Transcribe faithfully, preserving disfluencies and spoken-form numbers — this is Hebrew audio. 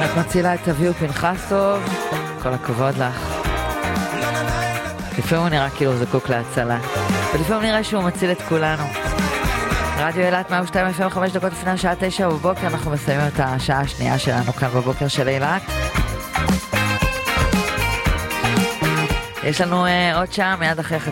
את מצילה את אביהו פנחס טוב, כל הכבוד לך. לפעמים הוא נראה כאילו הוא זקוק להצלה, ולפעמים נראה שהוא מציל את כולנו. רדיו אילת מאה ושתיים אפ אם חמש דקות לפני השעה תשע בבוקר, אנחנו מסיימים את השעה השנייה שלנו כאן בבוקר של אילת. יש לנו uh, עוד שעה מיד אחרי